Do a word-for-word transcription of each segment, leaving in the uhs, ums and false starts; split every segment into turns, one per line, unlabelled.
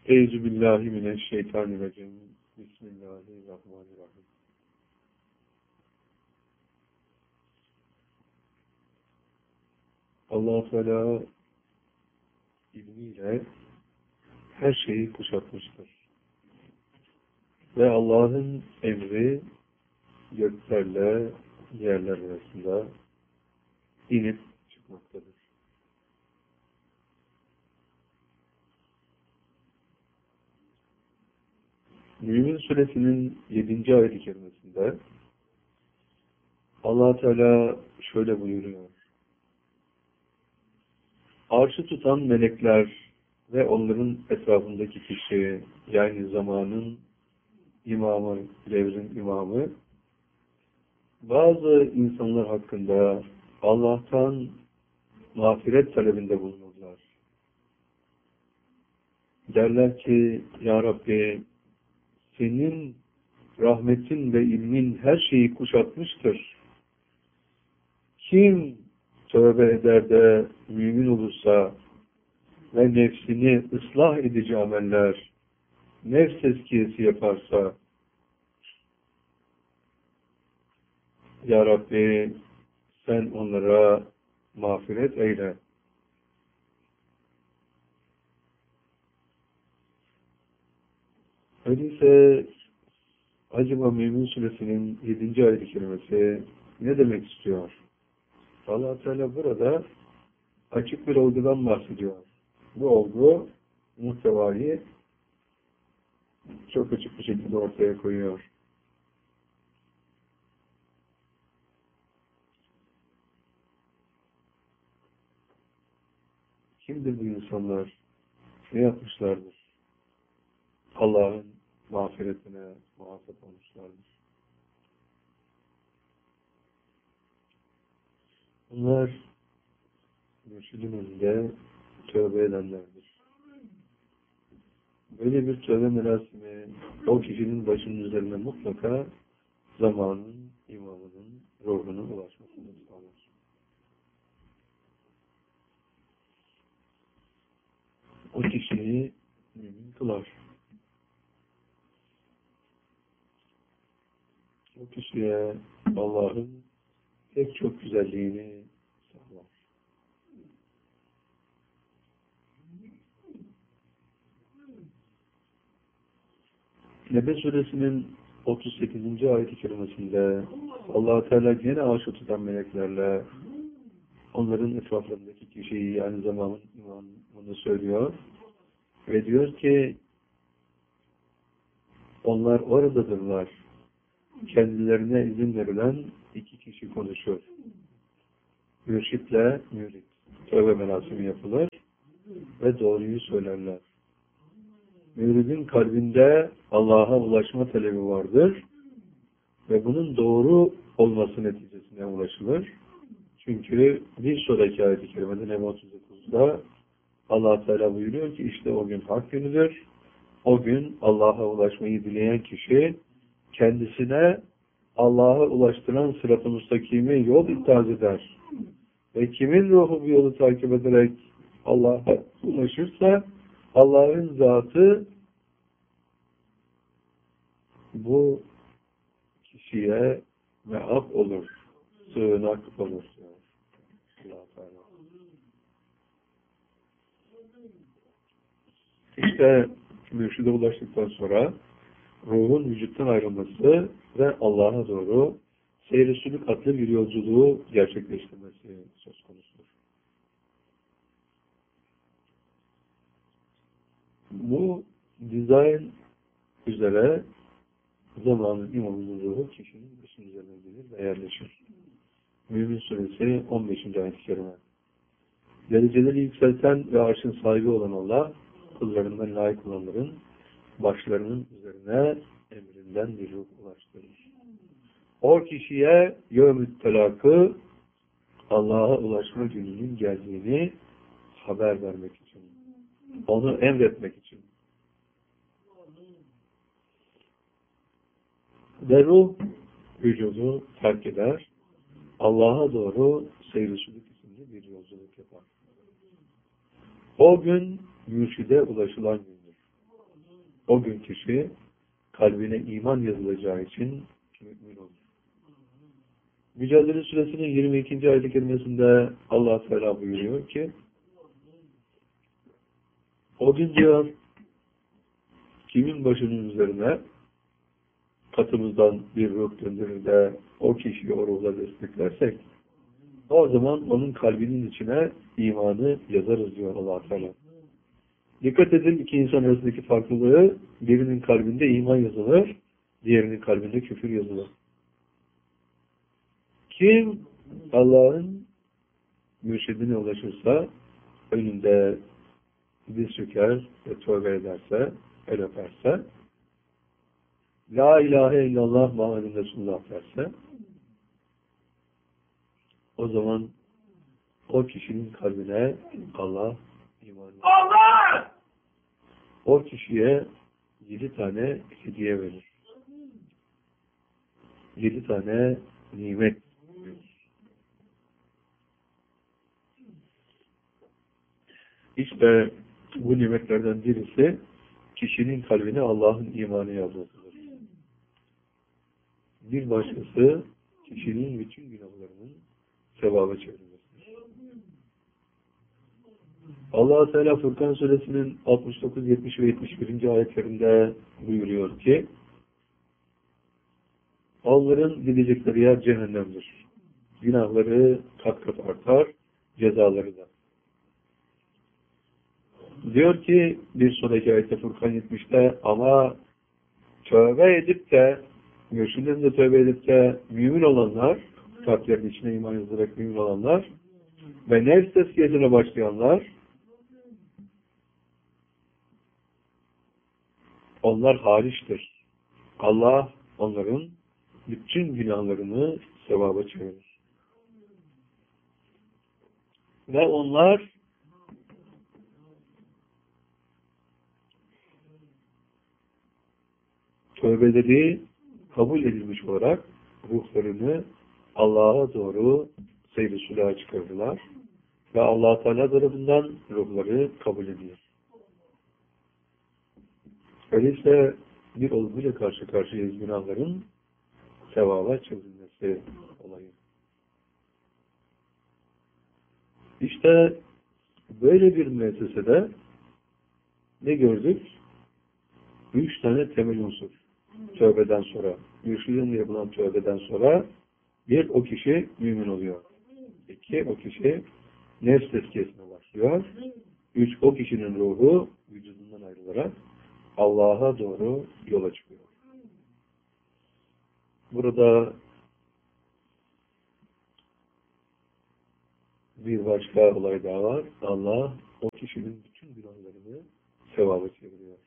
Euzubillahimineşşeytanirracim. Bismillahirrahmanirrahim. Allah-u Teala ilmiyle her şeyi kuşatmıştır. Ve Allah'ın emri göklerle yerler arasında inip çıkmaktadır. Mümin Suresinin yedinci ayet-i kerimesinde Allah Teala şöyle buyuruyor. Arşı tutan melekler ve onların etrafındaki kişi, yani zamanın imamı, devrin imamı, bazı insanlar hakkında Allah'tan mağfiret talebinde bulunurlar. Derler ki, Ya Rabbi, senin rahmetin ve ilmin her şeyi kuşatmıştır. Kim tövbe eder de mümin olursa ve nefsini ıslah edici ameller, nefs tezkiyesi yaparsa, Ya Rabbi sen onlara mağfiret eyle. Öyleyse acaba Mümin Suresinin yedinci ayet-i kerimesi ne demek istiyor? Allah Teala burada açık bir olgudan bahsediyor. Bu olgu muhtevayı çok açık bir şekilde ortaya koyuyor. Kimdir bu insanlar? Ne yapmışlardır? Allah'ın mağfiretine muvaffak olmuşlardır. Bunlar mürşidin önünde tövbe edenlerdir. Böyle bir tövbe merasimi o kişinin başının üzerine mutlaka zamanın imamının ruhuna ulaşmasını sağlar. O kişiyi mümin kılar. O kişiye Allah'ın pek çok güzelliğini sağlar. Nebe Suresinin otuz sekizinci ayet-i kerimesinde Allah-u Teala gene arşı tutan meleklerle onların etraflarındaki kişiyi, yani zamanın imamını söylüyor ve diyor ki onlar oradadırlar. Kendilerine izin verilen iki kişi konuşur. Mürşitle mürit. Tövbe merasimi yapılır ve doğruyu söylerler. Müridin kalbinde Allah'a ulaşma talebi vardır ve bunun doğru olması neticesine ulaşılır. Çünkü bir sonraki ayet-i kerimede Nebe otuz dokuzda Allah Teala buyuruyor ki işte o gün hak günüdür. O gün Allah'a ulaşmayı dileyen kişi kendisine Allah'a ulaştıran sırat-ı müstakime yol ittihaz eder. Ve kimin ruhu bu yolu takip ederek Allah'a ulaşırsa Allah'ın zatı bu kişiye meab olur, sığınak olur. Allah Teala. İşte mürşide ulaştıktan sonra ruhun vücuttan ayrılması ve Allah'a doğru seyr-i sülük adlı bir yolculuğu gerçekleştirmesi söz konusudur. Bu dizayn üzere zamanın imamının ruhu kişinin başının üzerine gelir ve yerleşir. Mümin Suresi on beşinci ayet-i kerime. Dereceleri yükselten ve arşın sahibi olan Allah, kullarından layık olanların başlarının üzerine emrinden bir ruh ulaştırır. O kişiye yevm-i telakı Allah'a ulaşma gününün geldiğini haber vermek için, onu emretmek için. Ve ruh vücudu terk eder, Allah'a doğru seyr-i sülük isimli bir yolculuk yapar. O gün mürşide ulaşılan gündür. o gün kişi kalbine iman yazılacağı için mümin olur. Mücadele Suresinin yirmi ikinci ayet-i kerimesinde Allah Teala buyuruyor ki, o gün diyor, kimin başının üzerine katımızdan bir ruh gönderir de o kişiyi o ruhla desteklersek, o zaman onun kalbinin içine imanı yazarız diyor Allah Teala. Dikkat edin, iki insan arasındaki farklılığı, birinin kalbinde iman yazılır, diğerinin kalbinde küfür yazılır. Kim Allah'ın mürşidine ulaşırsa, önünde diz çöker ve tövbe ederse, el öperse, La ilahe illallah Muhammedun Resulullah derse, o zaman o kişinin kalbine Allah imanı Allah! O kişiye yedi tane hediye verir. Yedi tane nimet verir. İşte bu nimetlerden birisi kişinin kalbine Allah'ın imanı yazmasıdır. Bir başkası kişinin bütün günahlarının sevaba çevrilmesidir. Allah Teala Furkan Suresinin altmış dokuz, yetmiş ve yetmiş birinci ayetlerinde buyuruyor ki, onların gidecekleri yer cehennemdir. Günahları kat kat artar, cezaları da. Diyor ki bir sonraki ayette Furkan yetmişte, ama tövbe edip de mürşidin de tövbe edip de mümin olanlar, kalplerinin içine iman yazarak mümin olanlar ve nefs tezkiyesine başlayanlar, onlar hariçtir. Allah onların bütün günahlarını sevaba çevirir. Ve onlar tövbeleri kabul edilmiş olarak ruhlarını Allah'a doğru seyr-i sülâha çıkardılar ve Allah Teala tarafından ruhları kabul edilir. Öyleyse bir olguyla karşı karşıyayız günahların sevaba çevrilmesi olayı. İşte böyle bir müessesede ne gördük? Üç tane temel unsur. Tövbeden sonra, mürşidinle yapılan tövbeden sonra bir, o kişi mümin oluyor. İki, o kişi nefs tezkiyesine başlıyor. Üç, o kişinin ruhu vücudundan ayrılarak Allah'a doğru yola çıkıyor. Burada bir başka olay daha var. Allah o kişinin bütün günahlarını sevaba çeviriyor.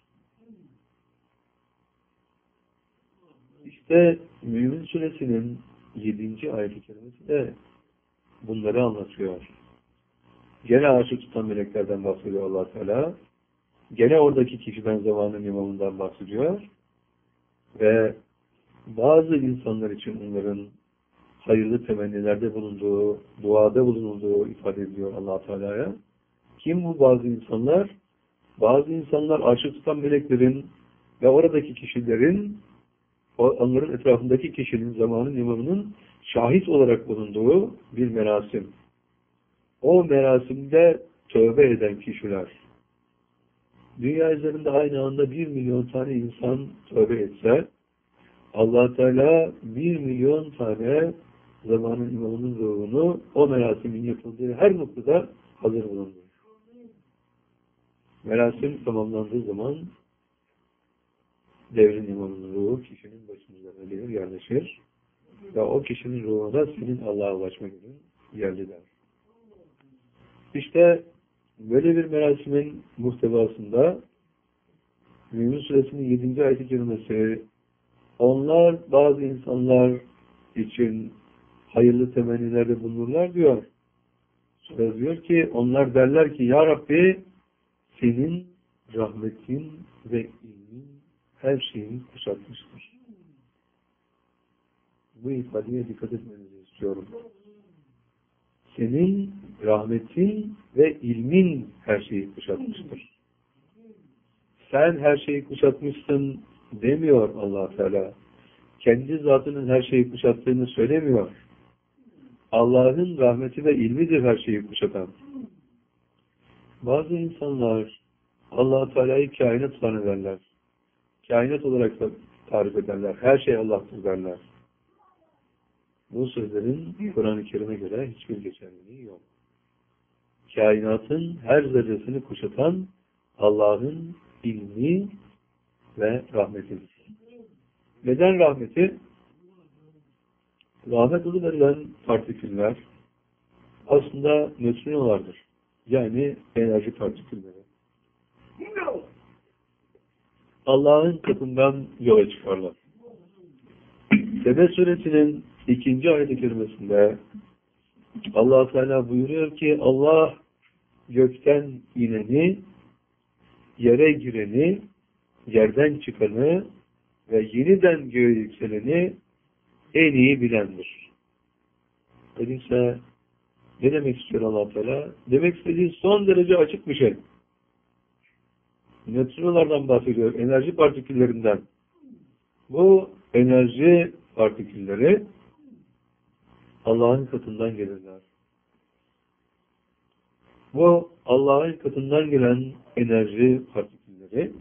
İşte Mümin Suresinin yedinci ayet-i kerimesi de bunları anlatıyor. Gene arşı tutan meleklerden bahsediyor Allah Teala. Gene oradaki kişiden, zamanın imamından bahsediyor. Ve bazı insanlar için onların hayırlı temennilerde bulunduğu, duada bulunulduğu ifade ediyor Allah Teala'ya. Kim bu bazı insanlar? Bazı insanlar arşı tutan meleklerin ve oradaki kişilerin, onların etrafındaki kişinin, zamanın imamının şahit olarak bulunduğu bir merasim. O merasimde tövbe eden kişiler. Dünya üzerinde aynı anda bir milyon tane insan tövbe etse, Allah Teala bir milyon tane zamanın imamının ruhunu o merasimin yapıldığı her noktada hazır bulundu. Merasim tamamlandığı zaman devrin imamının ruhu kişinin başının üzerine gelir, yerleşir ve o kişinin ruhu da senin Allah'a ulaşma gibi yerliler. İşte böyle bir merasimin muhtevasında Mümin Suresinin yedinci ayet-i kerimesi, onlar bazı insanlar için hayırlı temennilerde bulunurlar diyor. Sonra diyor ki, onlar derler ki, Ya Rabbi, senin rahmetin ve ilmin her şeyi kuşatmıştır. Bu ifadeye dikkat etmenizi istiyorum. Senin rahmetin ve ilmin her şeyi kuşatmıştır. sen her şeyi kuşatmışsın demiyor Allah Teala. Kendi zatının her şeyi kuşattığını söylemiyor. Allah'ın rahmeti ve ilmidir her şeyi kuşatan. Bazı insanlar Allah Teala'yı kainat zannederler. Kainat olarak da tarif ederler. Her şey Allah'tır derler. Bu sözlerin Kur'an-ı Kerim'e göre hiçbir geçerliliği yok. Kainatın her zerresini kuşatan Allah'ın ilmi ve rahmetidir. Neden rahmeti? Rahmet adı verilen partiküller aslında nötrinolardır. Yani enerji partikülleri. Allah'ın katından yola çıkarlar. Sebe suresinin ikinci ayet-i kerimesinde Allah Teala buyuruyor ki Allah gökten ineni, yere gireni, yerden çıkanı ve yeniden göğe yükseleni en iyi bilendir. Öyleyse ne demek istiyor Allah Teala? Demek istediği son derece açık bir şey. Nötrinolardan bahsediyor, enerji partiküllerinden. Bu enerji partikülleri Allah'ın katından gelirler. Bu Allah'ın katından gelen enerji partikülleri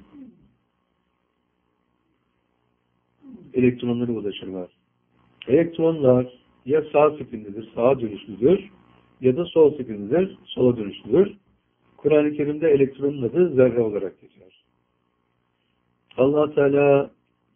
elektronları ulaşırlar. Elektronlar ya sağ spinlidir, sağa dönüşlüdür ya da sol spinlidir, sola dönüşlüdür. Kur'an-ı Kerim'de elektronun adı zerre olarak geçer. Allah Teala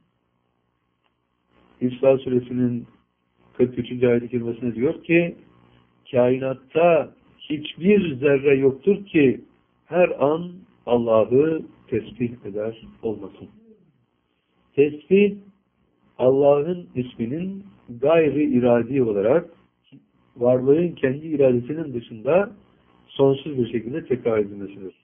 İsra suresinin kırk üçüncü ayet-i kerimesinde diyor ki kainatta hiçbir zerre yoktur ki her an Allah'ı tesbih eder olmasın. Tesbih Allah'ın isminin gayri iradi olarak varlığın kendi iradesinin dışında sonsuz bir şekilde tekrar edilmesidir.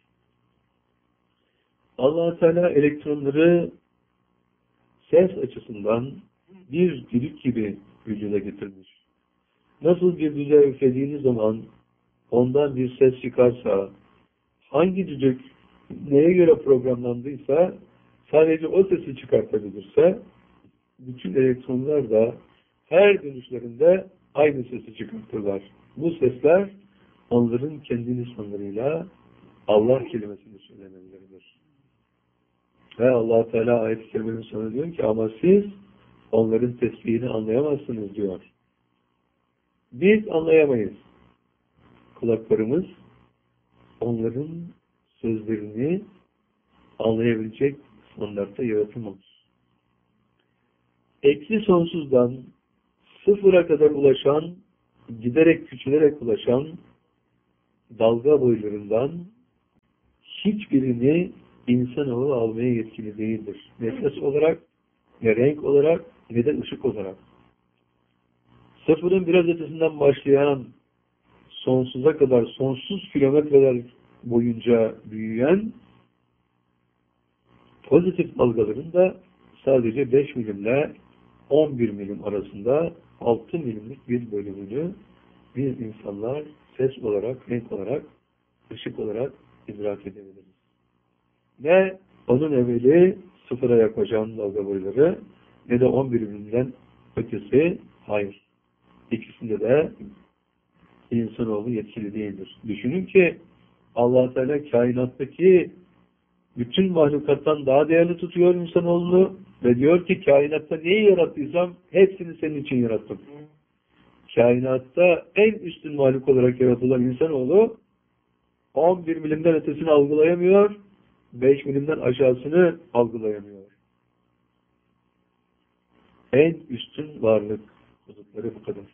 Allah Teala elektronları ses açısından bir düdük gibi vücuda getirmiş. Nasıl bir düdüğe üflediğiniz zaman ondan bir ses çıkarsa, hangi düdük neye göre programlandıysa sadece o sesi çıkartabilirse, bütün elektronlar da her dönüşlerinde aynı sesi çıkartırlar. Bu sesler onların kendi lisanlarıyla Allah kelimesini söylemeleridir. Ve Allah Teala ayet-i kerimenin sonunda diyor ki ama siz onların tesbihini anlayamazsınız diyor. Biz anlayamayız. Kulaklarımız onların sözlerini anlayabilecek standartta yaratılmamış. Eksi sonsuzdan sıfıra kadar ulaşan, giderek küçülerek ulaşan dalga boylarından hiçbirini insanoğlu almaya yetkili değildir. Ne ses olarak, ne renk olarak, ne de ışık olarak. Sıfırın biraz ötesinden başlayan, sonsuza kadar, sonsuz kilometreler boyunca büyüyen pozitif dalgaların da sadece beş milimle on bir milim arasında altı milimlik bir bölümünü biz insanlar ses olarak, renk olarak, ışık olarak idrak edebiliriz. Ne onun evveli sıfıra yaklaşan dalga boyları ne de on bir milimden ötesi hayır. İkisinde de insanoğlu yetkili değildir. Düşünün ki Allah Teala kainattaki bütün mahlukattan daha değerli tutuyor insanoğlunu ve diyor ki kainatta neyi yarattıysam hepsini senin için yarattım. Kainatta en üstün mahluk olarak yaratılan insanoğlu on bir milimden ötesini algılayamıyor, beş milimden aşağısını algılayamıyor. En üstün varlık hudutları bu kadar.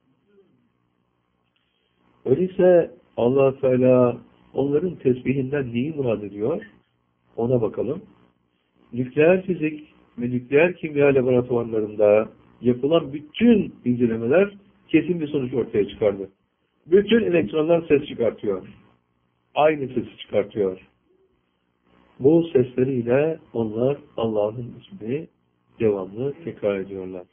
Öyleyse Allah Teala onların tesbihinden neyi murad ediyor? Ona bakalım. Nükleer fizik ve nükleer kimya laboratuvarlarında yapılan bütün incelemeler kesin bir sonuç ortaya çıkardı. Bütün elektronlar ses çıkartıyor. Aynı sesi çıkartıyor. Bu sesleriyle onlar Allah'ın ismini devamlı tekrar ediyorlar.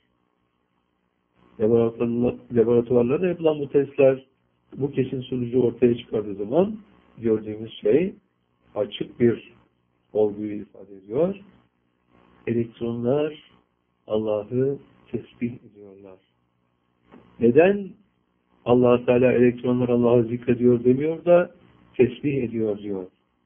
Laboratuvarlarda yapılan bu testler bu kesin sonucu ortaya çıkardığı zaman gördüğümüz şey açık bir olguyu ifade ediyor. Elektronlar Allah'ı tesbih ediyorlar. Neden Allah Teala elektronlar Allah'ı zikrediyor demiyor da tesbih ediyor diyor.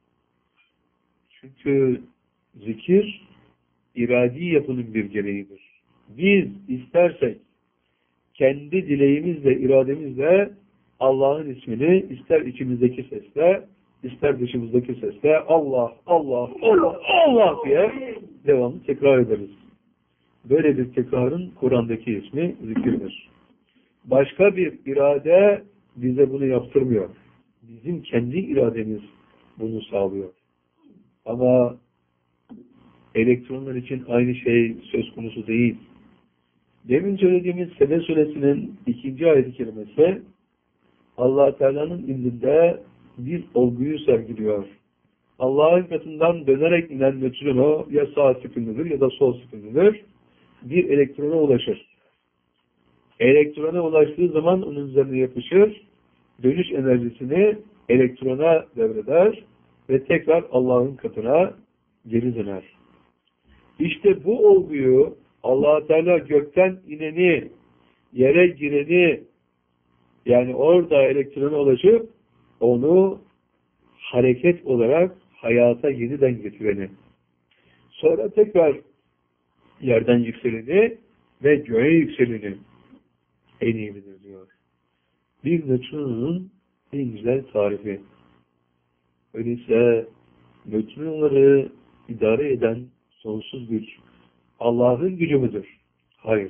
Çünkü zikir iradi yapının bir gereğidir. Biz istersek kendi dileğimizle, irademizle Allah'ın ismini ister içimizdeki sesle, ister dışımızdaki sesle Allah, Allah, Allah, Allah diye devamlı tekrar ederiz. Böyle bir tekrarın Kur'an'daki ismi zikirdir. Başka bir irade bize bunu yaptırmıyor. Bizim kendi irademiz bunu sağlıyor. Ama elektronlar için aynı şey söz konusu değil. Demin söylediğimiz Sebe Suresi'nin ikinci ayet-i kerimesi Allah Teala'nın indinde bir olguyu sergiliyor. Allah'ın katından dönerek inen nötrino ya sağ spinlidir ya da sol spinlidir. Bir elektrona ulaşır. Elektrona ulaştığı zaman onun üzerine yapışır. Dönüş enerjisini elektrona devreder ve tekrar Allah'ın katına geri döner. İşte bu olguyu Allah Teala gökten ineni, yere gireni, yani orada elektrona ulaşıp onu hareket olarak hayata yeniden getireni, sonra tekrar yerden yükseleni ve göğe yükseleni en iyi bilir diyor. Bir nötronun en güzel tarifi. Öyleyse nötronları idare eden sonsuz güç Allah'ın gücü müdür? Hayır.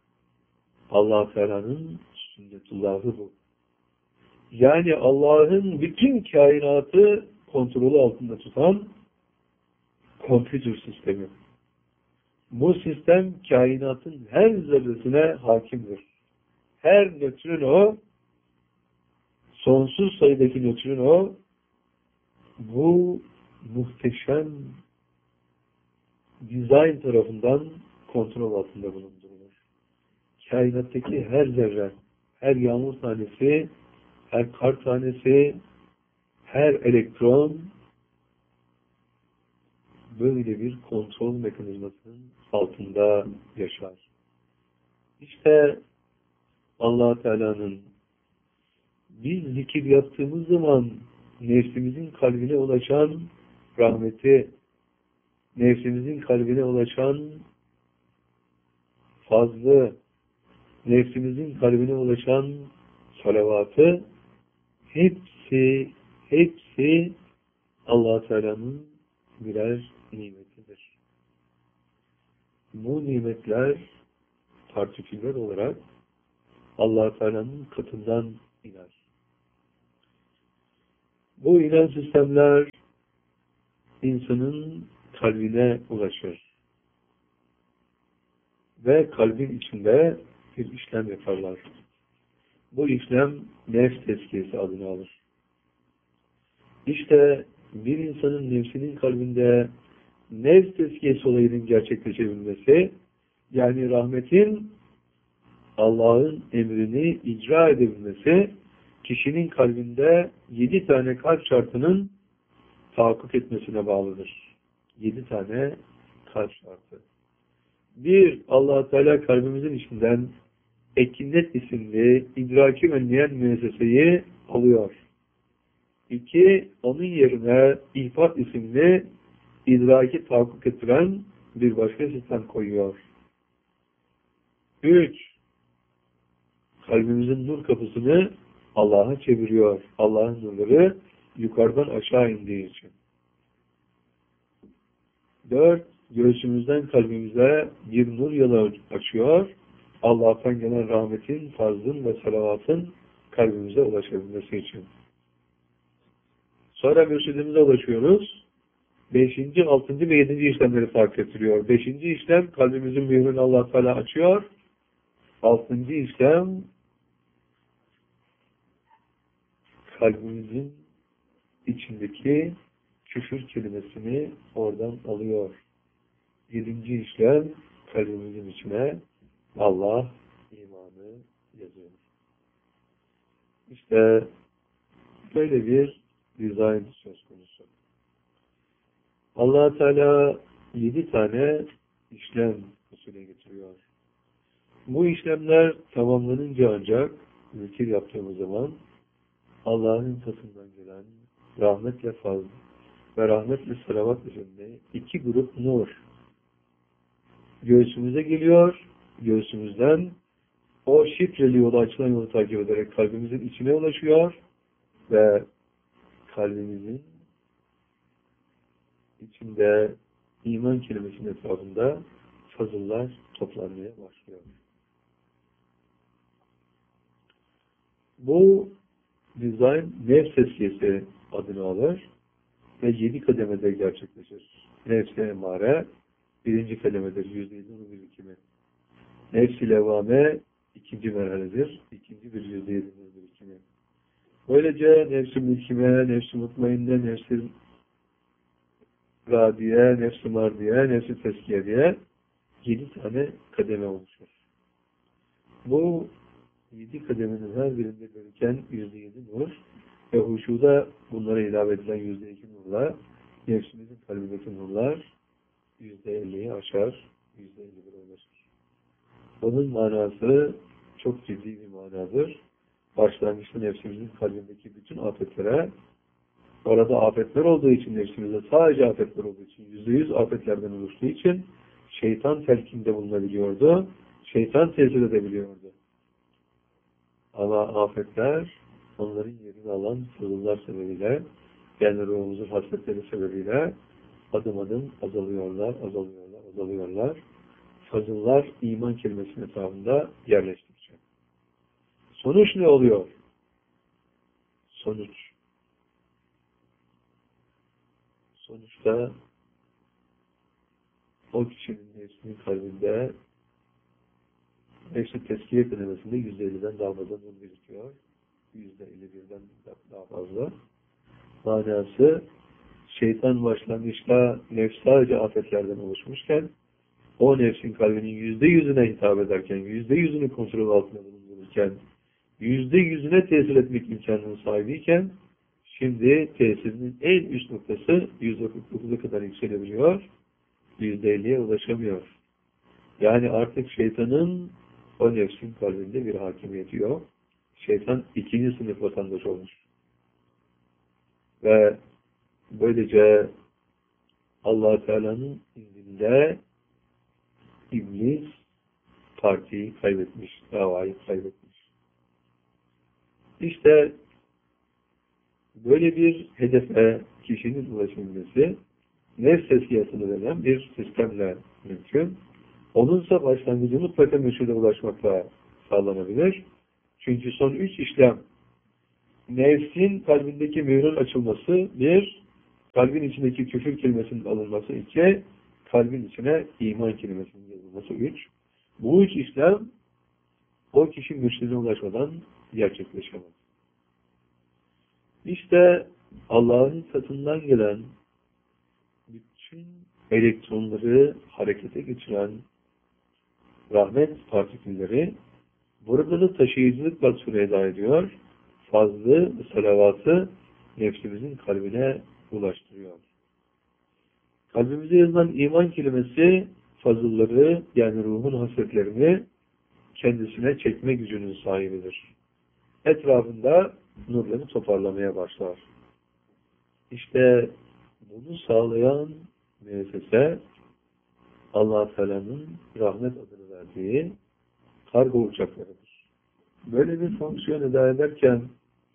Allah Teala'nın sünnetullahı bu. Yani Allah'ın bütün kainatı kontrolü altında tutan kompütür sistemi. Bu sistem kainatın her zerresine hakimdir. Her nötrino, sonsuz sayıdaki nötrino bu muhteşem dizayn tarafından kontrol altında bulundurulur. Kainattaki her zerre, her yağmur tanesi, her kar tanesi, her elektron böyle bir kontrol mekanizmasının altında yaşar. İşte Allah Teala'nın biz zikir yaptığımız zaman nefsimizin kalbine ulaşan rahmeti, nefsimizin kalbine ulaşan fazlı, nefsimizin kalbine ulaşan salavatı hepsi, hepsi Allah Teala'nın birer nimetidir. Bu nimetler partiküller olarak Allah Teala'nın katından iner. Bu inen sistemler insanın kalbine ulaşır. Ve kalbin içinde bir işlem yaparlar. Bu işlem nefs tezkiyesi adını alır. İşte bir insanın nefsinin kalbinde nefs tezkiyesi olayının gerçekleşebilmesi, yani rahmetin Allah'ın emrini icra edebilmesi, kişinin kalbinde yedi tane kalp şartının tahakkuk etmesine bağlıdır. Yedi tane kalp şartı. Bir, Allah Teala kalbimizin içinden Ekinet isimli idraki önleyen müesseseyi alıyor. İki, onun yerine İhfat isimli idraki tahakkuk ettiren bir başka sistem koyuyor. Üç, kalbimizin nur kapısını Allah'a çeviriyor. Allah'ın nurları yukarıdan aşağı indiği için. Dört, göğsümüzden kalbimize bir nur yolu açıyor. Allah'tan gelen rahmetin, fazlın ve salavatın kalbimize ulaşabilmesi için. Sonra mürşidimize ulaşıyoruz. Beşinci, altıncı ve yedinci işlemleri fark ettiriyor. Beşinci işlem kalbimizin mührünü Allah Teala açıyor. Altıncı işlem kalbimizin içindeki küfür kelimesini oradan alıyor. Yedinci işlem kalbimizin içine Allah imanı yazıyor. İşte böyle bir dizayn söz konusu. Allah Teala yedi tane işlem usulü getiriyor. Bu işlemler tamamlanınca ancak zikir yaptığımız zaman Allah'ın katından gelen rahmetle fazl ve rahmetle salavat üzerinde iki grup nur göğsümüze geliyor. Göğsümüzden o şifreli yolu, açılan yolu takip ederek kalbimizin içine ulaşıyor ve kalbimizin içinde iman kelimesinin etrafında fazıllar toplanmaya başlıyor. Bu dizayn nefs tezkiyesi adını alır ve yedi kademede gerçekleşir. Nefs-i emare birinci kademedir, yüzde yedi nur birikimi. Nefs-i levame ikinci merhaledir, ikinci bir yüzde yedi nur birikimi. Böylece nefs-i mülkime, nefs-i mutmainne, nefs-i radiye, nefs-i mardiye, nefs-i teskiye diye yedi tane kademe oluşur. Bu yedi kademenin her birinde görüken yüzde yedi nur ve huşuda bunlara ilave edilen yüzde iki nurla nefsimizin kalbindeki nurlar yüzde elliyi aşar, yüzde elli bire ulaşır. Bunun manası çok ciddi bir manadır. Başlangıçta nefsimizin kalbindeki bütün afetlere, orada afetler olduğu için nefsimizde sadece afetler olduğu için, yüzde yüz afetlerden oluştuğu için şeytan telkinde bulunabiliyordu, şeytan tesir edebiliyordu. Ama afetler onların yerini alan fırınlar sebebiyle, yani ruhumuzun hasretleri sebebiyle adım adım azalıyorlar, azalıyorlar, azalıyorlar. Fazıllar iman kelimesinin etrafında yerleştikçe. Sonuç ne oluyor? Sonuç. Sonuçta o kişinin nefsinin kalbinde nefsi teskiye kelimesinde yüzde elliden daha fazla nur birikiyor. Yüzde elli birden daha fazla. Manası şeytan başlangıçta nefs sadece afetlerden oluşmuşken o nefsin kalbinin yüzde yüzüne hitap ederken, yüzde yüzünü kontrol altında bulundururken, yüzde yüzüne tesir etmek imkanının sahibiyken şimdi tesirinin en üst noktası yüzde kırk dokuza kadar yükselebiliyor, yüzde elliye ulaşamıyor. Yani artık şeytanın o nefsin kalbinde bir hakimiyeti yok. Şeytan ikinci sınıf vatandaş olmuş. Ve böylece Allah Teala'nın indinde İblis partiyi kaybetmiş, davayı kaybetmiş. İşte böyle bir hedefe kişinin ulaşabilmesi nefs tezkiyesini veren bir sistemle mümkün. Onunsa başlangıcı mutlaka meşhule ulaşmakla sağlanabilir. Çünkü son üç işlem nefsin kalbindeki mührün açılması, bir, kalbin içindeki küfür kelimesinin alınması, iki, kalbin içine iman kelimesinin yazılması, üç. Bu üç işlem o kişi mürşidine ulaşmadan gerçekleşemez. İşte Allah'ın katından gelen bütün elektronları harekete geçiren rahmet partikülleri burada da taşıyıcılık vasfını eda ediyor. Fazlı salavatı nefsimizin kalbine ulaştırıyor. Kalbimize yazılan iman kelimesi fazılları, yani ruhun hasretlerini kendisine çekme gücünün sahibidir. Etrafında nurları toparlamaya başlar. İşte bunu sağlayan müessese Allah Teala'nın rahmet adını verdiği kargo uçaklarıdır. Böyle bir fonksiyon eda ederken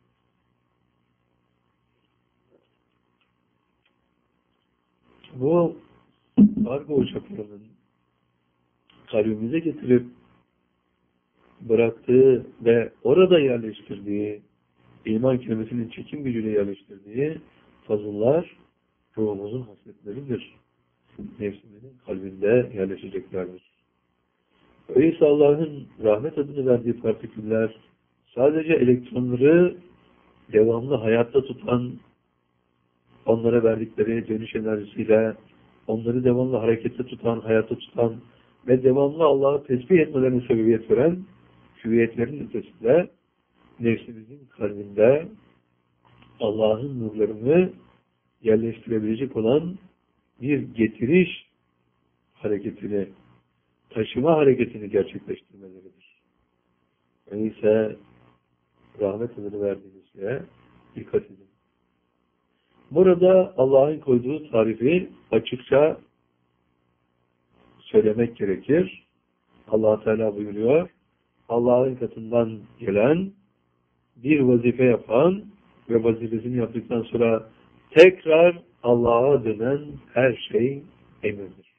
bu kargo uçaklarının kalbimize getirip bıraktığı ve orada yerleştirdiği, iman kelimesinin çekim gücüyle yerleştirdiği fazıllar ruhumuzun hasletleridir. Nefsimizin kalbinde yerleşeceklerdir. Öyleyse Allah'ın rahmet adını verdiği partiküller sadece elektronları devamlı hayatta tutan, onlara verdikleri dönüş enerjisiyle onları devamlı harekette tutan, hayatta tutan ve devamlı Allah'ı tesbih etmelerine sebebiyet veren hüviyetlerin ötesinde nefsimizin kalbinde Allah'ın nurlarını yerleştirebilecek olan bir getiriş hareketini, taşıma hareketini gerçekleştirmeleridir. Öyleyse rahmet adını verdiğiniz şeye dikkat edin. Burada Allah'ın koyduğu tarifi açıkça söylemek gerekir. Allah Teala buyuruyor, Allah'ın katından gelen bir vazife yapan ve vazifesini yaptıktan sonra tekrar Allah'a dönen her şey emirdir.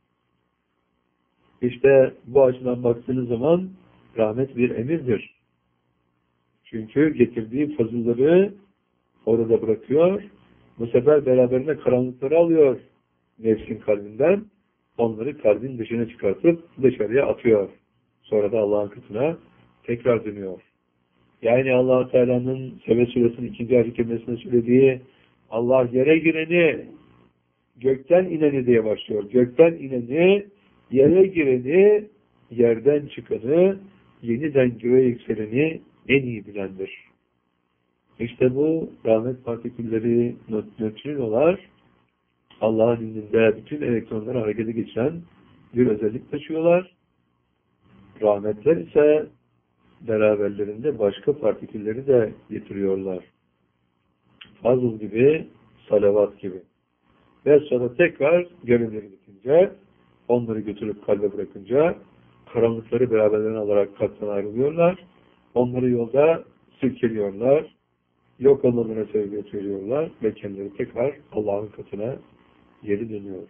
İşte bu açıdan baktığınız zaman rahmet bir emirdir. Çünkü getirdiği fazılları orada bırakıyor. Bu sefer beraberinde karanlıkları alıyor nefsin kalbinden. Onları kalbin dışına çıkartıp dışarıya atıyor. Sonra da Allah'ın katına tekrar dönüyor. Yani Allah Teala'nın Sebe Suresinin ikinci ayet kelimesinde söylediği Allah yere gireni, gökten ineni diye başlıyor. Gökten ineni, yere gireni, yerden çıkanı, yeniden göğe yükseleni en iyi bilendir. İşte bu rahmet partikülleri, nötrinolar Allah'ın indinde bütün elektronları harekete geçiren bir özellik taşıyorlar. Rahmetler ise beraberlerinde başka partikülleri de getiriyorlar. Fazıl gibi, salavat gibi. Ve sonra tekrar görevleri bitince, onları götürüp kalbe bırakınca, karanlıkları beraberlerine alarak kalpten ayrılıyorlar. Onları yolda silkeliyorlar. Yok olmalarına sebebiyet veriyorlar ve kendileri tekrar Allah'ın katına geri dönüyor.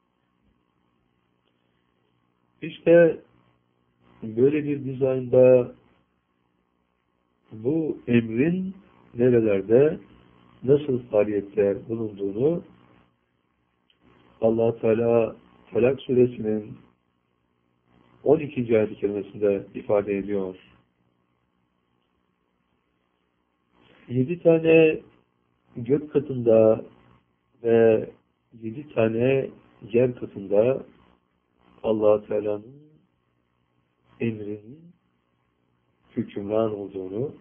İşte böyle bir dizaynda bu emrin nerelerde nasıl faaliyetler bulunduğunu Allah Teala Felak Suresinin on ikinci ayet-i kerimesinde ifade ediyor. Yedi tane gök katında ve yedi tane yer katında Allah Teala'nın emrinin hükümran olduğunu,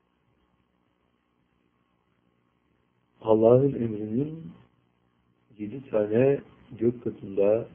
Allah'ın emrinin yedi tane gök katında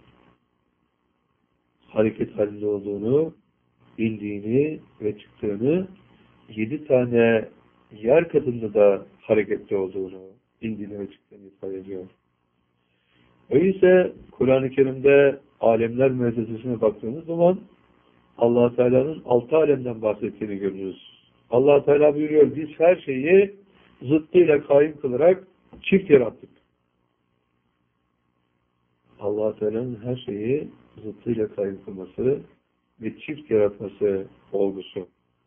hareket halinde olduğunu, indiğini ve çıktığını, yedi tane yer katında da harekette olduğunu, indiğini ve çıktığını ifade ediyor. Öyleyse Kur'an-ı Kerim'de alemler müessesesine baktığımız zaman Allah Teala'nın altı alemden bahsettiğini görürüz. Allah Teala buyuruyor, biz her şeyi zıttıyla kaim kılarak çift yarattık. Allah Teala'nın her şeyi zıttıyla kaim kılması ve çift yaratması olgusu.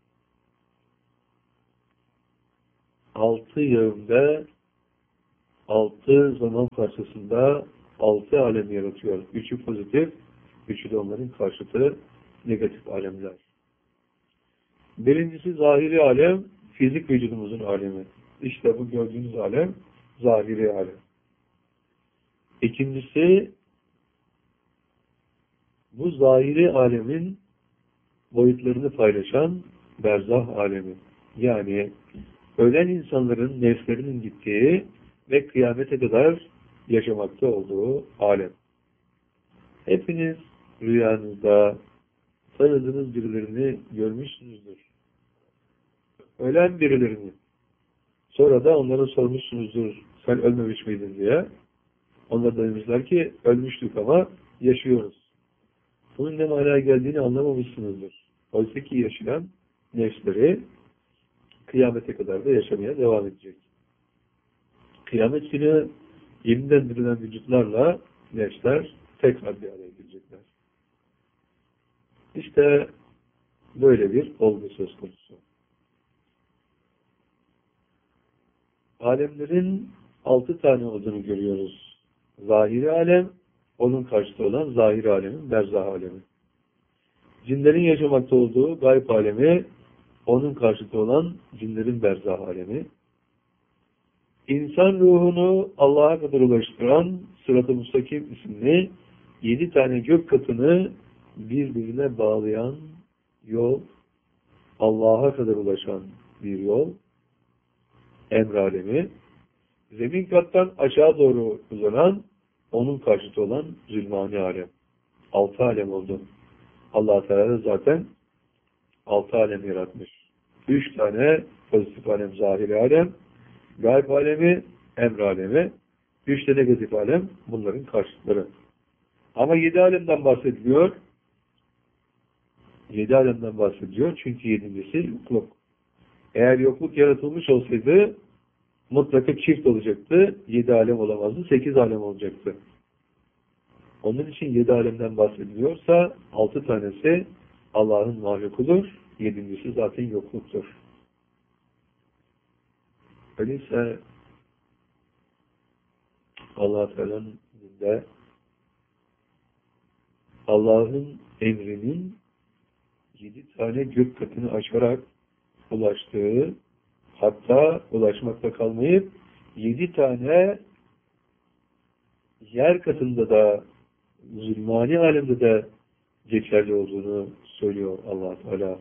Altı yağımda, altı zaman parçasında altı alem yaratıyor. Üçü pozitif, üçü de onların karşıtı negatif alemler. Birincisi zahiri alem, fizik vücudumuzun alemi. İşte bu gördüğünüz alem, zahiri alem. İkincisi, bu zahiri alemin boyutlarını paylaşan berzah alemi. Yani ölen insanların nefslerinin gittiği ve kıyamete kadar yaşamakta olduğu alem. Hepiniz rüyanızda tanıdığınız birilerini görmüşsünüzdür. Ölen birilerini. Sonra da onlara sormuşsunuzdur, sen ölmemiş miydin diye. Onlar da demişler ki, ölmüştük ama yaşıyoruz. Bunun ne manaya geldiğini anlamamışsınızdır. Oysa ki yaşayan nefsleri kıyamete kadar da yaşamaya devam edecek. Kıyamet günü yeniden dirilen vücutlarla nefsler tekrar bir araya gelecekler. İşte böyle bir olgu söz konusu. Alemlerin altı tane olduğunu görüyoruz. Zahiri alem, onun karşıtı olan zahiri alemin berzah alemi. Cinlerin yaşamakta olduğu gayb alemi, onun karşıtı olan cinlerin berzah alemi. İnsan ruhunu Allah'a kadar ulaştıran Sırat-ı Müstakim isimli yedi tane gök katını birbirine bağlayan yol, Allah'a kadar ulaşan bir yol, emr alemi. Zemin kattan aşağı doğru uzanan onun karşıtı olan zulmani alem. Altı alem oldu. Allah Teala da zaten altı alem yaratmış. Üç tane pozitif alem, zahiri alem, gayb alemi, emr alemi, üç de negatif alem, bunların karşıtları. Ama yedi alemden bahsediliyor. Yedi alemden bahsediliyor. Çünkü yedincisi yokluk. Eğer yokluk yaratılmış olsaydı mutlaka çift olacaktı. Yedi alem olamazdı. Sekiz alem olacaktı. Onun için yedi alemden bahsediliyorsa altı tanesi Allah'ın mahlukudur. Yedincisi zaten yokluktur. Öyleyse Allah-u Teala'nın de Allah'ın emrinin yedi tane gök katını aşarak ulaştığı, hatta ulaşmakta kalmayıp yedi tane yer katında da zulmani alemde de geçerli olduğunu söylüyor Allah Teala.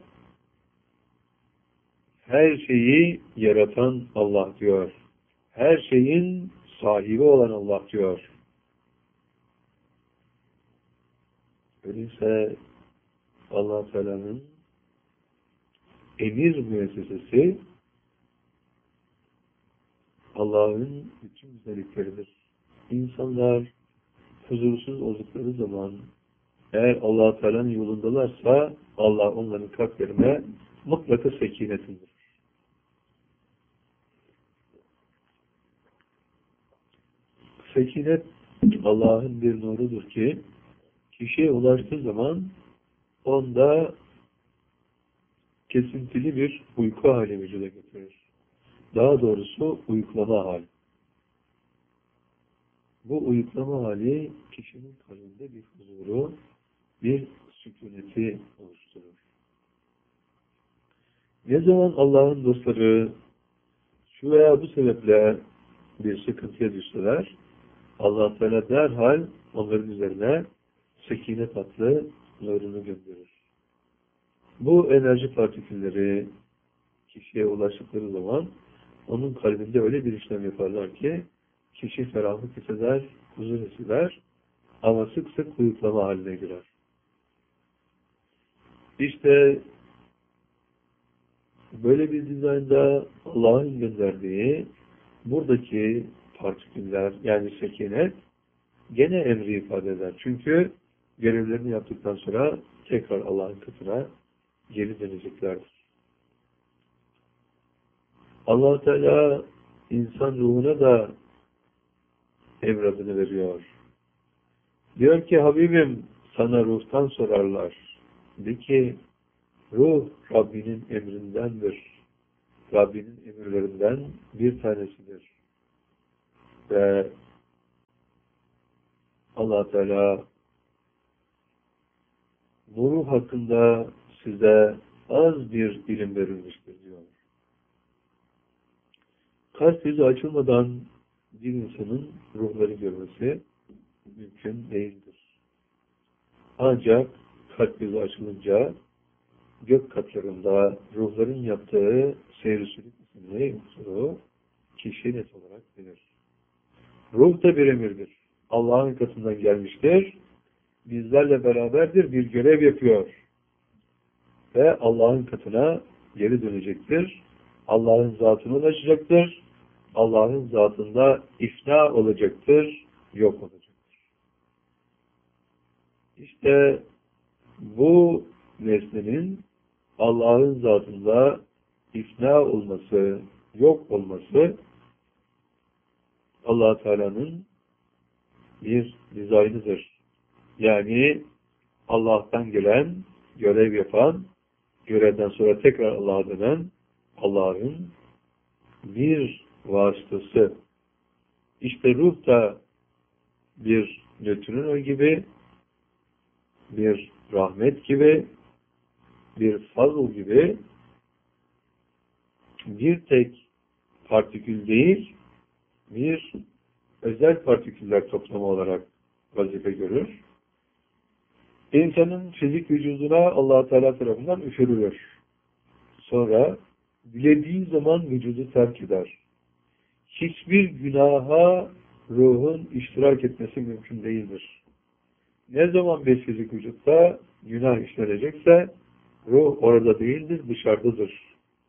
Her şeyi yaratan Allah diyor. Her şeyin sahibi olan Allah diyor. Öyleyse Allah Teala'nın emir müessesesi Allah'ın bütün güzellikleridir. İnsanlar huzursuz oldukları zaman eğer Allah Teala'nın yolundalarsa Allah onların kalplerine mutlaka sekinet indirir. Sekinet Allah'ın bir nurudur ki kişiye ulaştığı zaman onda kesintili bir uyku hali vücuda getirir. Daha doğrusu uyuklama hali. Bu uyuklama hali kişinin kalbinde bir huzuru, bir sükuneti oluşturur. Ne zaman Allah'ın dostları şu veya bu sebeple bir sıkıntıya düşseler, Allah Teala derhal onların üzerine sekinet adlı nurunu gönderir. Bu enerji partikülleri kişiye ulaştıkları zaman onun kalbinde öyle bir işlem yaparlar ki kişi ferahlık hisseder, huzur hisseder ama sık sık uyuklama haline girer. İşte böyle bir dizaynda Allah'ın gönderdiği buradaki partiküller yani sekinet gene emri ifade eder. Çünkü görevlerini yaptıktan sonra tekrar Allah'ın katına geri döneceklerdir. Allah Teala insan ruhuna da emradını veriyor. Diyor ki Habibim sana ruhtan sorarlar. De ki ruh Rabbinin emrindendir. Rabbinin emirlerinden bir tanesidir. Ve Allah Teala bu ruh hakkında size az bir ilim verilmiştir diyor. Kalp yüzü açılmadan bir insanın ruhları görmesi mümkün değildir. Ancak kalp yüzü açılınca gök katlarında ruhların yaptığı seyir-i-sülük isimli unsuru kişi net olarak bilir. Ruh da bir emirdir. Allah'ın katından gelmiştir. Bizlerle beraberdir, bir görev yapıyor. Ve Allah'ın katına geri dönecektir. Allah'ın zatına ulaşacaktır. Allah'ın zatında ifna olacaktır, yok olacaktır. İşte bu nesnenin Allah'ın zatında ifna olması, yok olması Allah Teala'nın bir dizaynıdır. Yani Allah'tan gelen, görev yapan, görevden sonra tekrar Allah'a dönen Allah'ın bir vasıtası. İşte ruh da bir nötron gibi, bir rahmet gibi, bir fazl gibi bir tek partikül değil, bir özel partiküller toplamı olarak vazife görür. İnsanın fizik vücuduna Allah Teala tarafından üfürülür. Sonra dilediği zaman vücudu terk eder. Hiçbir günaha ruhun iştirak etmesi mümkün değildir. Ne zaman bir fizik vücutta günah işlenecekse ruh orada değildir, dışarıdadır.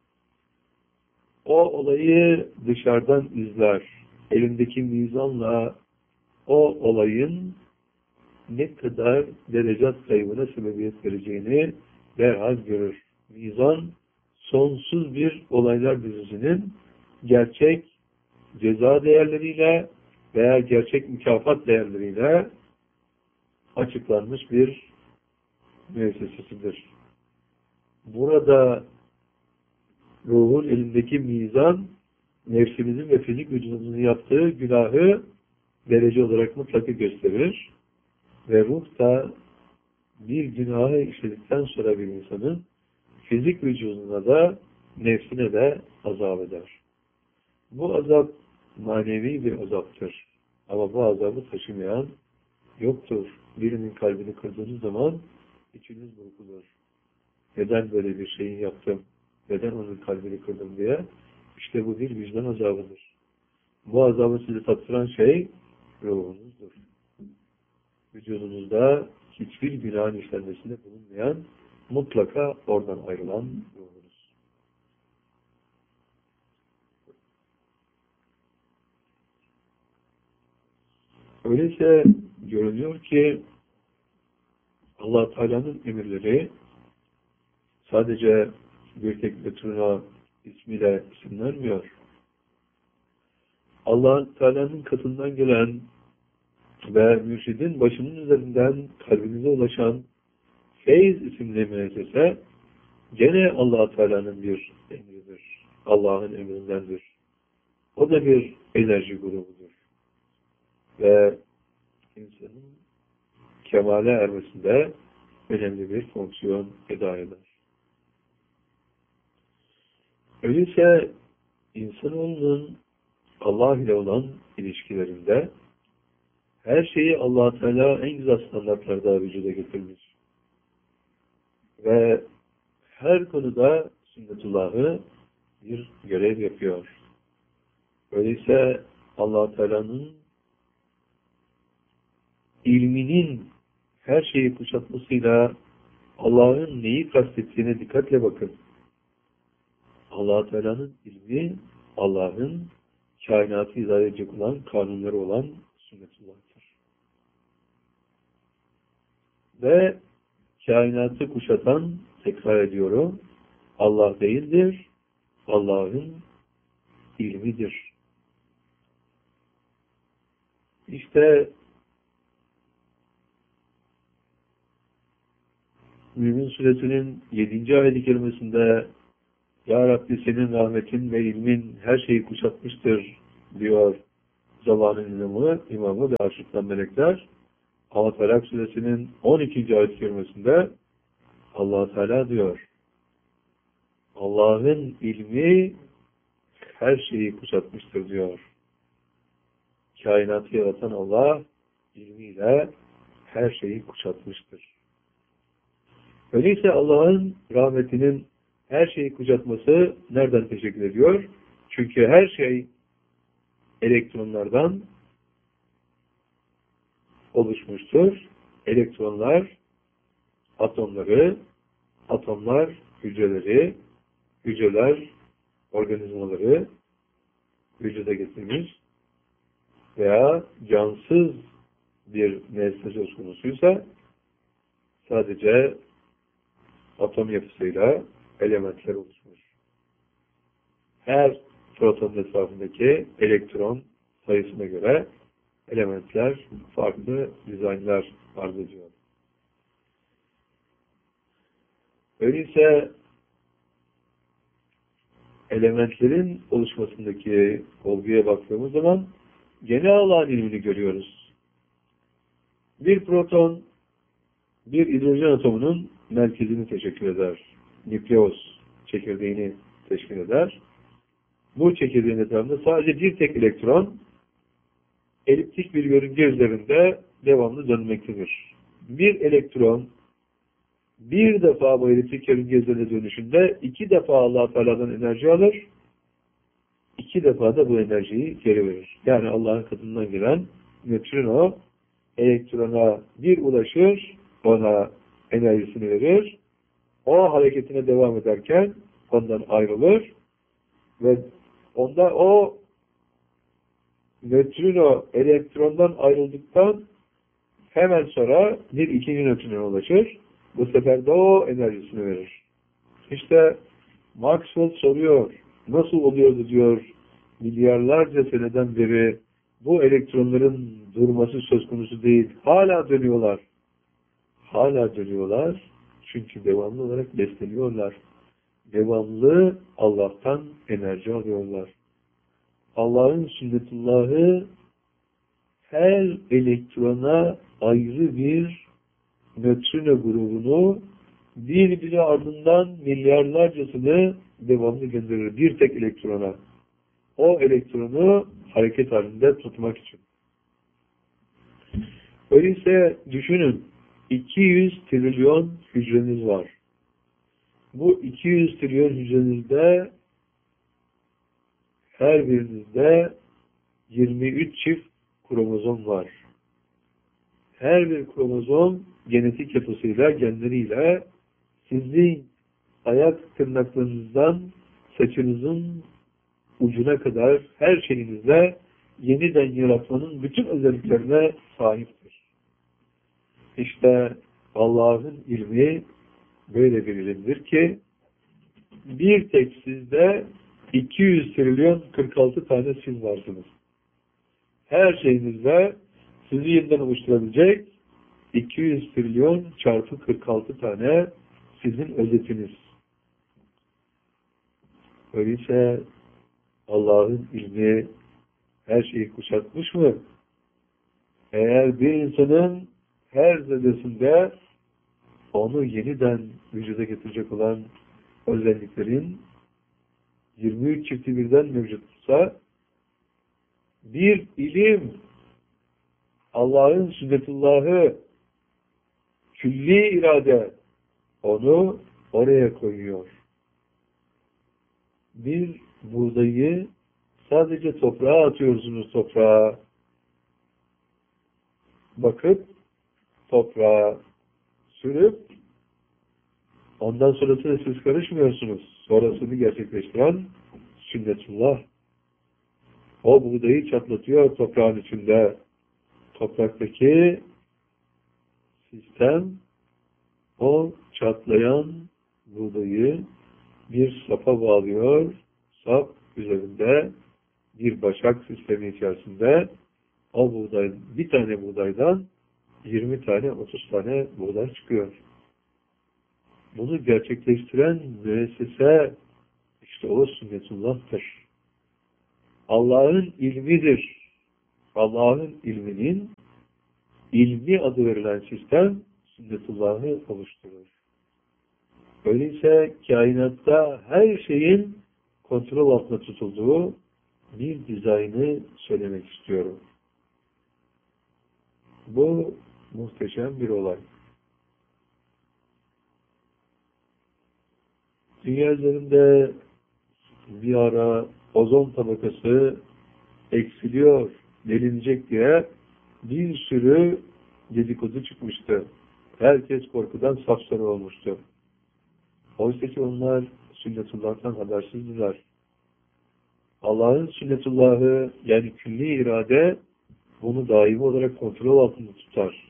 O olayı dışarıdan izler. Elindeki mizanla o olayın ne kadar derecat kaybına sebebiyet vereceğini derhal görür. Mizan, sonsuz bir olaylar dizisinin gerçek ceza değerleriyle veya gerçek mükafat değerleriyle açıklanmış bir müessesesidir. Burada ruhun elindeki mizan, nefsimizin ve fizik vücudumuzun yaptığı günahı derece olarak mutlaka gösterir. Ve ruh da bir günahı işledikten sonra bir insanın fizik vücuduna da nefsine de azap eder. Bu azap manevi bir azaptır. Ama bu azabı taşımayan yoktur. Birinin kalbini kırdığınız zaman içiniz burkulur. Neden böyle bir şeyi yaptım? Neden onun kalbini kırdım diye? İşte bu bir vicdan azabıdır. Bu azabı sizi tattıran şey ruhunuzdur. Vücudunuzda hiçbir günahın işlenmesinde bulunmayan, mutlaka oradan ayrılan ruhunuz. Öyleyse görülüyor ki Allah Teala'nın emirleri sadece bir tek Betruna ismiyle isimlenmiyor. Allah Teala'nın katından gelen ve mürşidin başının üzerinden kalbinize ulaşan Feyz isimli müessese gene Allah Teala'nın bir emridir. Allah'ın emrindendir. O da bir enerji grubudur. Ve insanın kemale ermesinde önemli bir fonksiyon eda eder. Öyleyse insanoğlunun Allah ile olan ilişkilerinde her şeyi Allah Teala en güzel standartlarda vücuda getirmiş. Ve her konuda sünnetullah'ı bir görev yapıyor. Öyleyse Allah Teala'nın ilminin her şeyi kuşatmasıyla Allah'ın neyi kastettiğine dikkatle bakın. Allah Teala'nın ilmi Allah'ın kainatı idare edecek olan kanunları olan sünnetullah'tır. Ve kainatı kuşatan, tekrar ediyorum, Allah değildir, Allah'ın ilmidir. İşte Mümin Suresinin yedinci ayet-i kerimesinde Ya Rabbi senin rahmetin ve ilmin her şeyi kuşatmıştır diyor zamanın imamı, imamı ve aşıktan melekler. Ama Felak Suresinin on ikinci ayet-i kerimesinde Allah Teala diyor Allah'ın ilmi her şeyi kuşatmıştır diyor. Kainatı yaratan Allah ilmiyle her şeyi kuşatmıştır. Öyleyse Allah'ın rahmetinin her şeyi kuşatması nereden teşekkür ediyor? Çünkü her şey elektronlardan oluşmuştur. Elektronlar atomları, atomlar hücreleri, hücreler organizmaları vücuda getirmiş veya cansız bir nesne söz konusuysa sadece atom yapısıyla elementler oluşmuş. Her protonun etrafındaki elektron sayısına göre elementler farklı dizaynlar arz ediyor. Öyleyse elementlerin oluşmasındaki olguya baktığımız zaman genel Allah'ın ilmini görüyoruz. Bir proton bir hidrojen atomunun merkezini teşkil eder. Nükleus çekirdeğini teşkil eder. Bu çekirdeğin etrafında sadece bir tek elektron eliptik bir yörünge üzerinde devamlı dönmektedir. Bir elektron bir defa bu eliptik yörünge üzerinde dönüşünde iki defa Allah Teala'dan enerji alır iki defa da bu enerjiyi geri verir. Yani Allah'ın katından gelen nötrino elektrona bir ulaşır, ona enerjisini verir. O hareketine devam ederken ondan ayrılır ve onda o nötrino elektrondan ayrıldıktan hemen sonra bir ikinci nötrinoya ulaşır. Bu sefer de o enerjisini verir. İşte Maxwell soruyor, nasıl oluyordu diyor, milyarlarca seneden beri bu elektronların durması söz konusu değil. Hala dönüyorlar. Hala dönüyorlar. Çünkü devamlı olarak besleniyorlar. Devamlı Allah'tan enerji alıyorlar. Allah'ın sünnetullahı her elektrona ayrı bir nötrino grubunu birbiri ardından milyarlarcasını devamlı gönderir. Bir tek elektrona. O elektronu hareket halinde tutmak için. Öyleyse düşünün, iki yüz trilyon hücreniz var. Bu iki yüz trilyon hücrenizde her birinizde yirmi üç çift kromozom var. Her bir kromozom genetik yapısıyla, genleriyle sizin ayak tırnaklarınızdan saçınızın ucuna kadar her şeyinizle yeniden yaratmanın bütün özelliklerine sahiptir. İşte Allah'ın ilmi böyle bir ilimdir ki bir tek sizde iki yüz trilyon kırk altı tane siz varsınız. Her şeyinizde sizi yeniden oluşturabilecek iki yüz trilyon çarpı kırk altı tane sizin özetiniz. Öyleyse Allah'ın ilmi her şeyi kuşatmış mı? Eğer bir insanın her zerresinde onu yeniden vücuda getirecek olan özelliklerin yirmi üç çifti birden mevcutsa bir ilim Allah'ın sünnetullahı külli irade onu oraya koyuyor. Bir buğdayı sadece toprağa atıyorsunuz, toprağa bakıp toprağa sürüp ondan sonrasına siz karışmıyorsunuz. Sonrasını gerçekleştiren sünnetullah. O buğdayı çatlatıyor toprağın içinde. Topraktaki sistem o çatlayan buğdayı bir sapa bağlıyor. Sap üzerinde bir başak sistemi içerisinde o buğday, bir tane buğdaydan yirmi tane, otuz tane buğday çıkıyor. Bunu gerçekleştiren müessese işte o sünnetullah'tır. Allah'ın ilmidir. Allah'ın ilminin ilmi adı verilen sistem sünnetullah'ı oluşturur. Öyleyse kainatta her şeyin kontrol altında tutulduğu bir dizaynı söylemek istiyorum. Bu muhteşem bir olay. Dünya üzerinde bir ara ozon tabakası eksiliyor, delinecek diye bir sürü dedikodu çıkmıştı. Herkes korkudan sapsarı olmuştu. Oysa ki onlar sünnetullah'tan habersizdiler. Allah'ın sünnetullahı yani külli irade bunu daimi olarak kontrol altında tutar.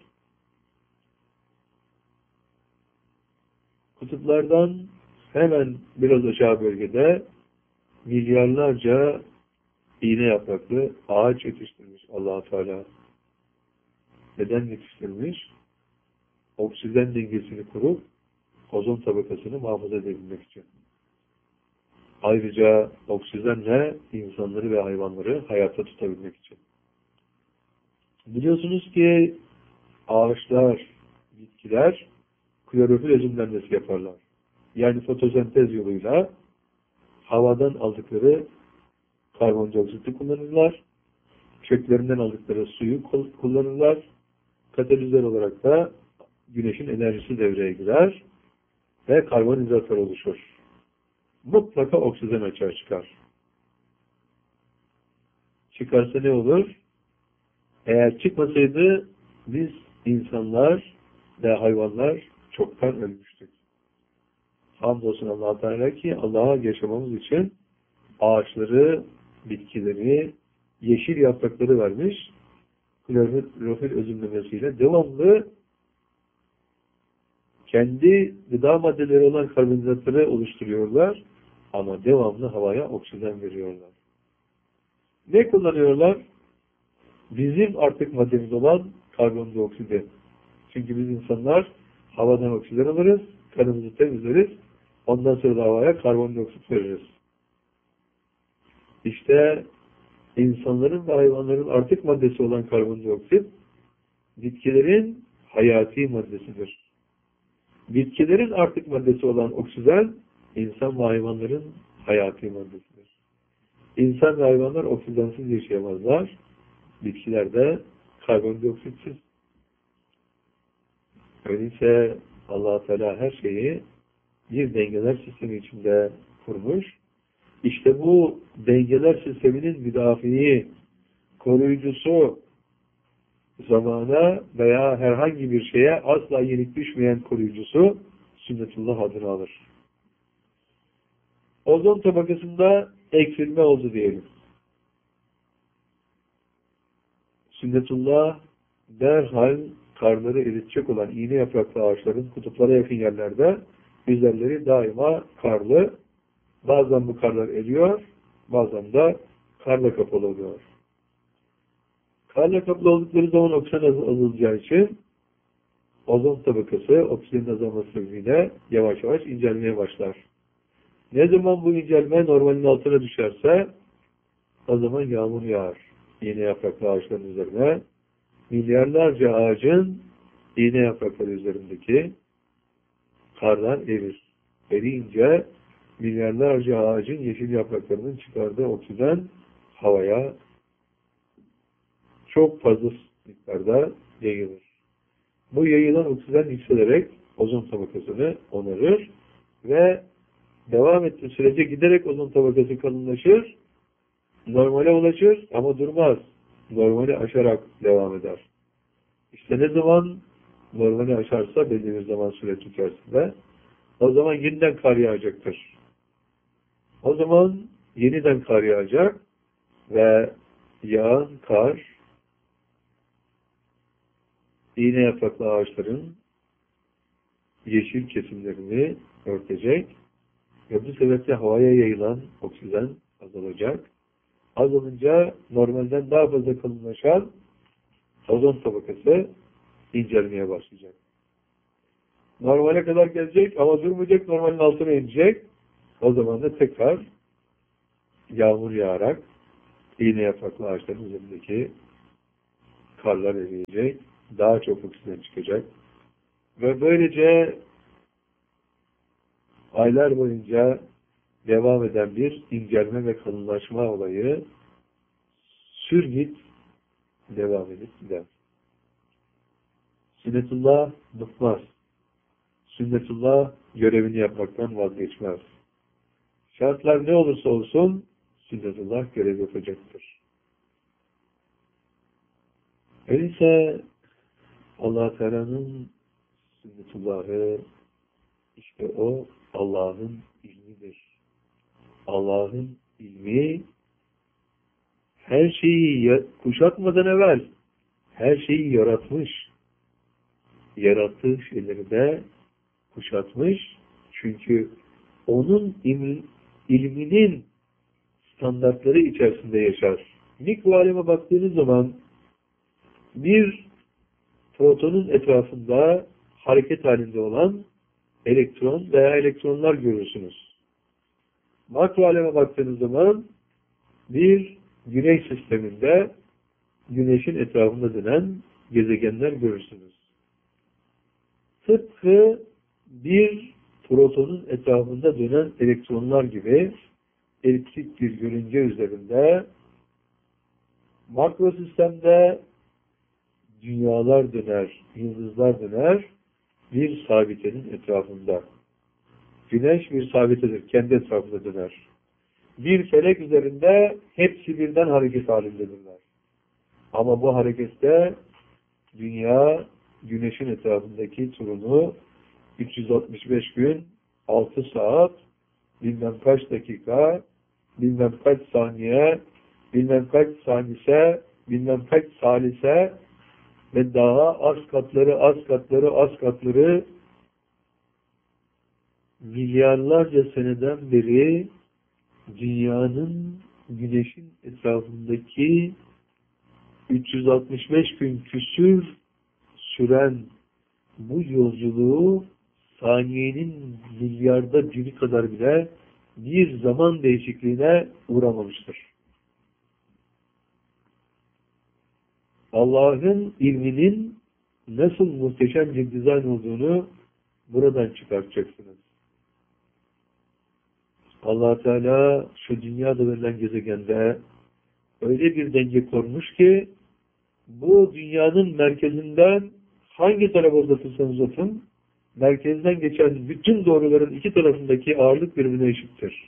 Kutuplardan hemen biraz aşağı bölgede milyarlarca iğne yapraklı ağaç yetiştirmiş Allah-u Teala. Neden yetiştirmiş? Oksijen dengesini kurup ozon tabakasını muhafaza edebilmek için. Ayrıca oksijenle insanları ve hayvanları hayatta tutabilmek için. Biliyorsunuz ki ağaçlar, bitkiler klorofil özümlenmesi yaparlar. Yani fotosentez yoluyla havadan aldıkları karbondioksiti kullanırlar. Köklerinden aldıkları suyu kullanırlar. Katalizör olarak da güneşin enerjisi devreye girer ve karbonizatör oluşur. Mutlaka oksijen açığa çıkar. Çıkarsa ne olur? Eğer çıkmasaydı biz insanlar ve hayvanlar çoktan ölmüştük. Hamdolsun Allah Teala ki Allah'a yaşamamız için ağaçları, bitkileri, yeşil yaprakları vermiş. Klorofil özümlemesiyle devamlı kendi gıda maddeleri olan karbonhidratları oluşturuyorlar ama devamlı havaya oksijen veriyorlar. Ne kullanıyorlar? Bizim artık maddemiz olan karbondioksidi. Çünkü biz insanlar havadan oksijen alırız, kanımızı temizleriz, ondan sonra da havaya karbondioksit veririz. İşte insanların ve hayvanların artık maddesi olan karbondioksit, bitkilerin hayati maddesidir. Bitkilerin artık maddesi olan oksijen, insan ve hayvanların hayati maddesidir. İnsan ve hayvanlar oksijensiz yaşayamazlar. Bitkiler de karbondioksitsiz. Öyleyse Allah Teala her şeyi bir dengeler sistemi içinde kurmuş. İşte bu dengeler sisteminin müdafiği, koruyucusu, zamana veya herhangi bir şeye asla yenik düşmeyen koruyucusu sünnetullah adını alır. Ozon tabakasında eksilme oldu diyelim. Sünnetullah derhal karları eritecek olan iğne yapraklı ağaçların kutuplara yakın yerlerde üzerleri daima karlı. Bazen bu karlar eriyor, bazen de karla kapalı oluyor. Karla kapalı oldukları zaman oksijen azalacağı için ozon tabakası oksijenin azalması sebebiyle yavaş yavaş incelmeye başlar. Ne zaman bu incelme normalin altına düşerse o zaman yağmur yağar. İğne yapraklı ağaçların üzerine milyarlarca ağacın iğne yaprakları üzerindeki karlar erir. Eriyince milyarlarca ağacın yeşil yapraklarının çıkardığı oksijen havaya çok fazla miktarda yayılır. Bu yayılan oksijen yükselerek ozon tabakasını onarır ve devam ettiği sürece giderek ozon tabakası kalınlaşır, normale ulaşır ama durmaz. Normali aşarak devam eder. İşte ne zaman normali aşarsa belli bir zaman süresi içerisinde o zaman yeniden kar yağacaktır. O zaman yeniden kar yağacak ve yağan kar iğne yapraklı ağaçların yeşil kesimlerini örtecek ve bu sebeple havaya yayılan oksijen azalacak. Azalınca normalden daha fazla kalınlaşan ozon tabakası incelmeye başlayacak. Normale kadar gelecek ama durmayacak, normalin altına inecek. O zaman da tekrar yağmur yağarak iğne yapraklı ağaçların üzerindeki karlar eriyecek, daha çok oksijen çıkacak. Ve böylece aylar boyunca devam eden bir incelme ve kalınlaşma olayı sür git devam edip gider. Sünnetullah bıkmaz. Sünnetullah görevini yapmaktan vazgeçmez. Şartlar ne olursa olsun sünnetullah görev yapacaktır. Öyleyse Allah Teala'nın sünnetullahı işte o Allah'ın ilmidir. Allah'ın ilmi her şeyi kuşatmadan evvel her şeyi yaratmış. Yarattığı şeyleri de kuşatmış. Çünkü onun ilminin standartları içerisinde yaşar. Mikro aleme baktığınız zaman bir protonun etrafında hareket halinde olan elektron veya elektronlar görürsünüz. Makro aleme baktığınız zaman bir güneş sisteminde güneşin etrafında dönen gezegenler görürsünüz. Tıpkı bir protonun etrafında dönen elektronlar gibi eliptik bir yörünge üzerinde makro sistemde dünyalar döner, yıldızlar döner bir sabitenin etrafında. Güneş bir sabitedir, kendi etrafında döner. bir felek üzerinde hepsi birden hareket halindedirler. Ama bu harekette dünya güneşin etrafındaki turunu üç yüz altmış beş gün, altı saat, bilmem kaç dakika, bilmem kaç saniye, bilmem kaç saniyese, bilmem kaç salise ve daha az katları, az katları, az katları milyarlarca seneden beri dünyanın güneşin etrafındaki üç yüz altmış beş gün küsür süren bu yolculuğu saniyenin milyarda biri kadar bile bir zaman değişikliğine uğramamıştır. Allah'ın ilminin nasıl muhteşem bir dizayn olduğunu buradan çıkartacaksınız. Allah Teala şu dünyada verilen gezegende öyle bir denge kurmuş ki bu dünyanın merkezinden hangi tarafa uzatırsanız uzatın, merkezden geçen bütün doğruların iki tarafındaki ağırlık birbirine eşittir.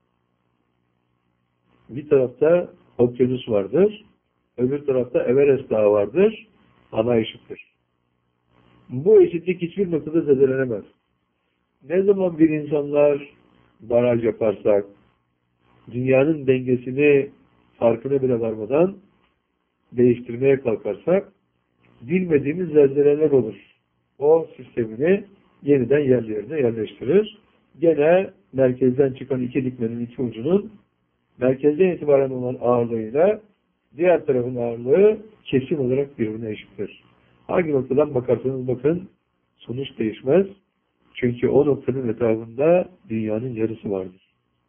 Bir tarafta okyanus vardır, öbür tarafta Everest Dağı vardır, ama eşittir. Bu eşitlik hiçbir noktada zedelenemez. Ne zaman bir insanlar baraj yaparsak, dünyanın dengesini farkına bile varmadan değiştirmeye kalkarsak, bilmediğimiz zelzeleler olur. O sistemini yeniden yerlerine yerleştirir. Gene merkezden çıkan iki dikmenin iki ucunun merkezden itibaren olan ağırlığıyla diğer tarafın ağırlığı kesin olarak birbirine eşittir. Hangi noktadan bakarsanız bakın sonuç değişmez. Çünkü o noktanın etrafında dünyanın yarısı vardır.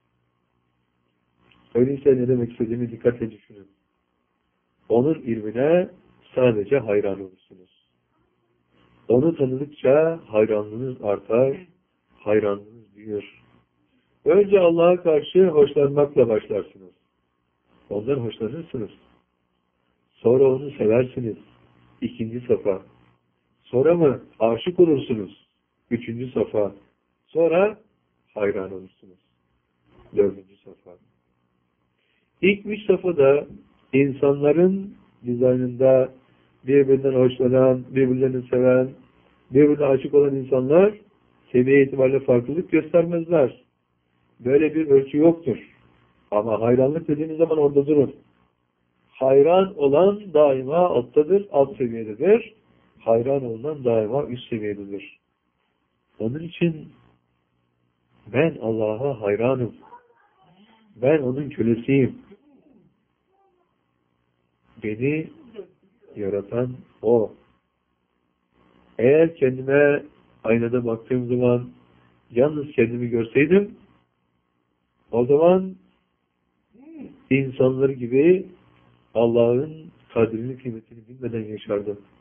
Öyleyse ne demek istediğimi dikkatle düşünün. Onun ilmine sadece hayran olursunuz. Onu tanıdıkça hayranlığınız artar, hayranlığınız büyür. Önce Allah'a karşı hoşlanmakla başlarsınız. Ondan hoşlanırsınız. Sonra onu seversiniz. İkinci safa. Sonra mı aşık olursunuz? Üçüncü safa. Sonra hayran olursunuz. Dördüncü safa. İlk üç safhada insanların dizaynında birbirinden hoşlanan, birbirlerini seven, birbirine aşık olan insanlar seviye itibariyle farklılık göstermezler. Böyle bir ölçü yoktur. Ama hayranlık dediğiniz zaman orada durun. Hayran olan daima alttadır, alt seviyededir. Hayran olunan daima üst seviyededir. Onun için ben Allah'a hayranım. Ben onun kölesiyim. Beni yaratan O. Eğer kendime aynada baktığım zaman yalnız kendimi görseydim, o zaman insanlar gibi Allah'ın kadrini, kıymetini bilmeden yaşardım.